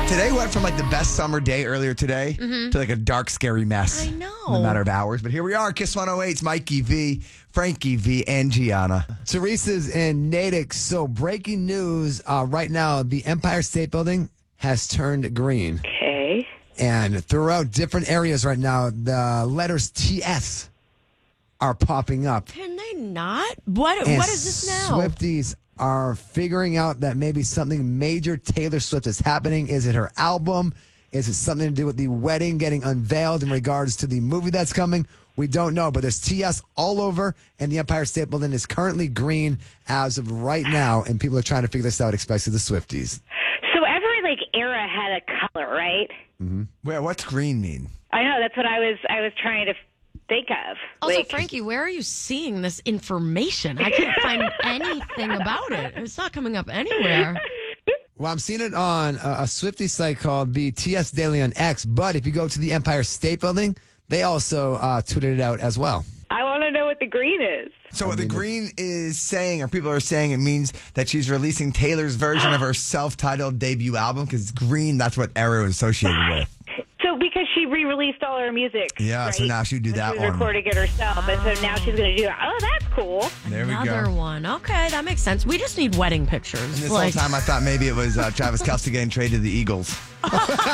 Today went from like the best summer day earlier today to like a dark, scary mess. I know. In a matter of hours. But here we are, Kiss 108's Mikey V, Frankie V, and Gianna. Teresa's in Natick. So breaking news right now, the Empire State Building has turned green. Okay. And throughout different areas right now, the letters TS are popping up. Can they not? What And is this now? Swifties are figuring out that maybe something major Taylor Swift is happening. Is it her album? Is it something to do with the wedding getting unveiled in regards to the movie that's coming? We don't know, but there's TS all over, and the Empire State Building is currently green as of right now, and people are trying to figure this out, especially the Swifties. So every era had a color, right? Where? What's green mean? I know, that's what I was trying to think of. Also, Frankie, where are you seeing this information? I can't find anything about it. It's not coming up anywhere. Well, I'm seeing it on a Swiftie site called the TS Daily on X, but if you go to the Empire State Building, they also tweeted it out as well. I want to know what the green is. So what the green is saying, or people are saying, it means that she's releasing Taylor's version of her self-titled debut album, because green, that's what era is associated with. So because she re-released all her music. Yeah, right? so now she'd do that She was one. recording it herself, and so now she's going to do it. Oh, that's cool. There we Another go. one. Okay, that makes sense. We just need wedding pictures. And this whole time I thought maybe it was Travis Kelce getting traded to the Eagles.